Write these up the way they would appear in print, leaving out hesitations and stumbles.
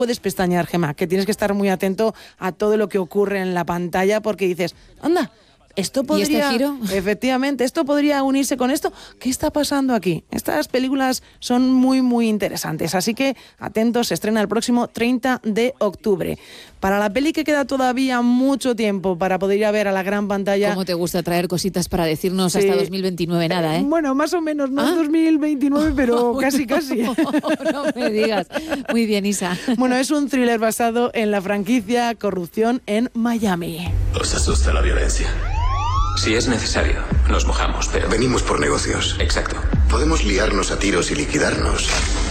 puedes pestañear, Gemma, que tienes que estar muy atento a todo lo que ocurre en la pantalla porque dices, anda, esto podría... ¿Y este giro? Efectivamente, esto podría unirse con esto. ¿Qué está pasando aquí? Estas películas son muy, muy interesantes, así que atentos, se estrena el próximo 30 de octubre. Para la peli que queda todavía mucho tiempo para poder ir a ver a la gran pantalla... ¿Cómo te gusta traer cositas para decirnos hasta 2029? Nada, ¿eh? Bueno, más o menos, no 2029, pero casi. No me digas. Muy bien, Isa. Bueno, es un thriller basado en la franquicia Corrupción en Miami. ¿Os asusta la violencia? Si es necesario, nos mojamos, pero... Venimos por negocios. Exacto. Podemos liarnos a tiros y liquidarnos,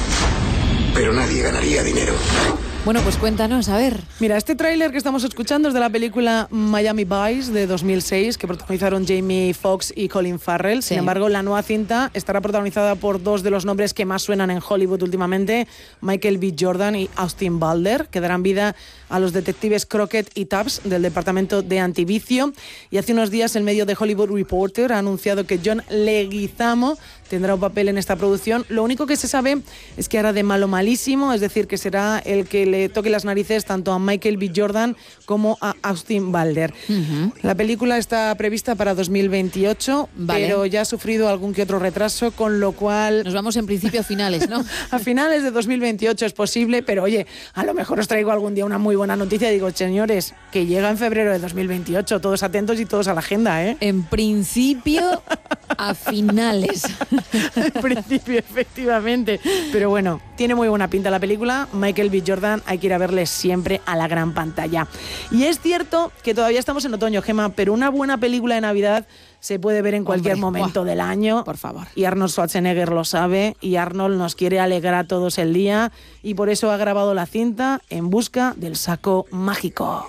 pero nadie ganaría dinero. Bueno, pues cuéntanos, a ver. Mira, este tráiler que estamos escuchando es de la película Miami Vice de 2006, que protagonizaron Jamie Foxx y Colin Farrell. Sin embargo, la nueva cinta estará protagonizada por dos de los nombres que más suenan en Hollywood últimamente, Michael B. Jordan y Austin Butler, que darán vida a los detectives Crockett y Tubbs del Departamento de Antivicio. Y hace unos días el medio The Hollywood Reporter ha anunciado que John Leguizamo tendrá un papel en esta producción. Lo único que se sabe es que hará de malo malísimo, es decir, que será el que le toque las narices tanto a Michael B. Jordan como a Austin Butler. La película está prevista para 2028, pero ya ha sufrido algún que otro retraso, con lo cual... Nos vamos en principio a finales, ¿no? A finales de 2028 es posible, pero oye, a lo mejor os traigo algún día una muy buena noticia. Digo, señores, que llega en febrero de 2028, todos atentos y todos a la agenda, ¿eh? En principio a finales. En principio, efectivamente. Pero bueno, tiene muy buena pinta la película. Michael B. Jordan, hay que ir a verle siempre a la gran pantalla. Y es cierto que todavía estamos en otoño, Gemma, pero una buena película de Navidad se puede ver en cualquier momento del año. Por favor. Y Arnold Schwarzenegger lo sabe, y Arnold nos quiere alegrar a todos el día, y por eso ha grabado la cinta En busca del saco mágico.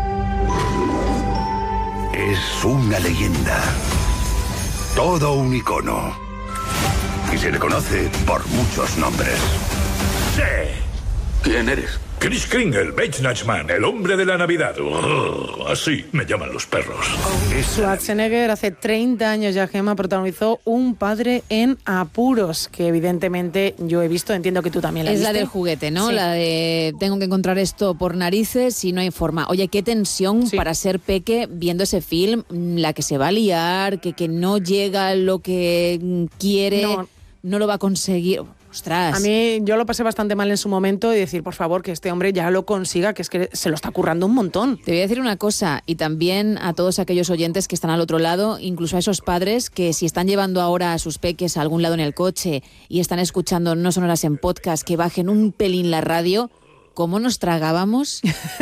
Es una leyenda. Todo un icono. Y se le conoce por muchos nombres. ¡Sí! ¿Quién eres? Kris Kringle, Weihnachtsmann, el hombre de la Navidad. Así me llaman los perros. Schwarzenegger hace 30 años ya, Gemma, protagonizó Un padre en apuros, que evidentemente yo he visto, entiendo que tú también la viste. Es la del juguete, ¿no? Sí. La de tengo que encontrar esto por narices y no hay forma. Oye, qué tensión para ser peque viendo ese film, la que se va a liar, que no llega lo que quiere, no lo va a conseguir. Ostras. A mí, yo lo pasé bastante mal en su momento y decir, por favor, que este hombre ya lo consiga, que es que se lo está currando un montón. Te voy a decir una cosa, y también a todos aquellos oyentes que están al otro lado, incluso a esos padres que si están llevando ahora a sus peques a algún lado en el coche y están escuchando No Sonoras en podcast, que bajen un pelín la radio. ¿Cómo nos tragábamos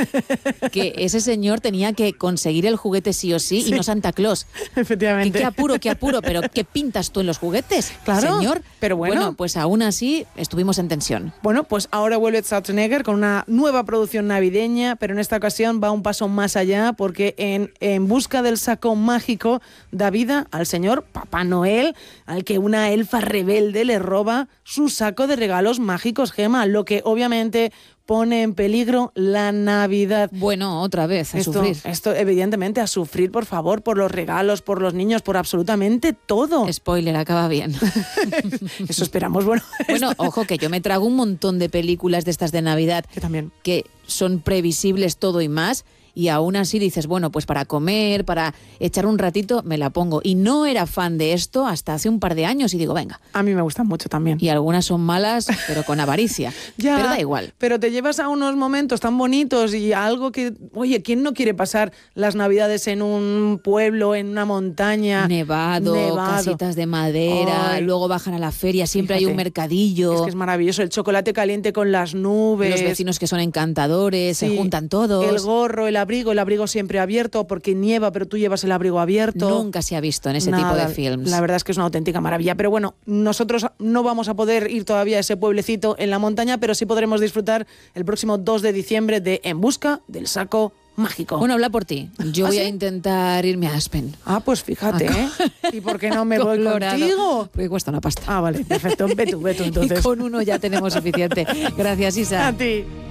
que ese señor tenía que conseguir el juguete sí o sí y no Santa Claus? Efectivamente. Qué apuro, pero ¿qué pintas tú en los juguetes, claro, señor? Pero bueno, pues aún así estuvimos en tensión. Bueno, pues ahora vuelve Schwarzenegger con una nueva producción navideña, pero en esta ocasión va un paso más allá porque en busca del saco mágico da vida al señor Papá Noel, al que una elfa rebelde le roba su saco de regalos mágicos, Gemma, lo que obviamente pone en peligro la Navidad. Bueno, otra vez, a sufrir. Esto, evidentemente, a sufrir, por favor, por los regalos, por los niños, por absolutamente todo. Spoiler, acaba bien. Eso esperamos, bueno. Bueno, ojo, que yo me trago un montón de películas de estas de Navidad. Yo también. Que son previsibles todo y más. Y aún así dices, bueno, pues para comer, para echar un ratito, me la pongo. Y no era fan de esto hasta hace un par de años y digo, venga. A mí me gustan mucho también. Y algunas son malas, pero con avaricia. Ya, pero da igual. Pero te llevas a unos momentos tan bonitos y a algo que, oye, ¿quién no quiere pasar las Navidades en un pueblo, en una montaña? Nevado. Casitas de madera, luego bajan a la feria, siempre hay un mercadillo. Es que es maravilloso, el chocolate caliente con las nubes. Los vecinos que son encantadores, se juntan todos. El gorro, el abrigo siempre abierto porque nieva, pero tú llevas el abrigo abierto. Nunca se ha visto en ese tipo de films. La verdad es que es una auténtica maravilla. Pero bueno, nosotros no vamos a poder ir todavía a ese pueblecito en la montaña, pero sí podremos disfrutar el próximo 2 de diciembre de En busca del saco mágico. Bueno, habla por ti. Yo voy a intentar irme a Aspen. Ah, pues fíjate, ¿eh? ¿Y por qué no me voy contigo? Porque cuesta una pasta. Ah, vale, perfecto. Ve tú entonces. Y con uno ya tenemos suficiente. Gracias, Isa. A ti.